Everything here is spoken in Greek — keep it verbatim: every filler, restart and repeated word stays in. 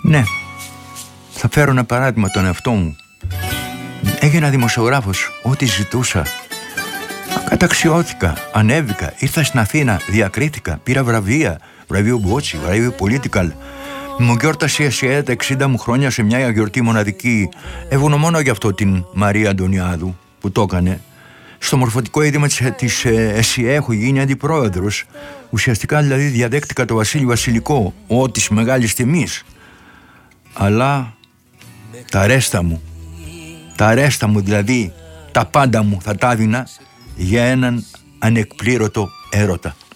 Ναι, θα φέρω ένα παράδειγμα τον εαυτό μου. Έγινα δημοσιογράφος, ό,τι ζητούσα. Καταξιώθηκα, ανέβηκα, ήρθα στην Αθήνα, διακρίθηκα, πήρα βραβεία, βραβείο Μπότσι, βραβείο Political. Μου γιόρτασε η ΕΣΥΑ τα εξήντα μου χρόνια σε μια γιορτή μοναδική. Ευγνωμονώ γι' αυτό την Μαρία Αντωνιάδου που το έκανε. Στο μορφωτικό ίδρυμα της ΕΣΥΑ έχω γίνει αντιπρόεδρος. Ουσιαστικά δηλαδή διαδέχτηκα το Βασίλη Βασιλικό, ό, της μεγάλης τιμής. Αλλά τα ρέστα μου, τα ρέστα μου δηλαδή, τα πάντα μου θα τα έδινα για έναν ανεκπλήρωτο έρωτα.